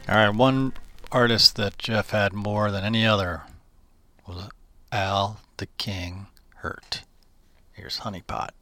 All right, one artist that Jeff had more than any other was Al the King Hurt. Here's Honeypot.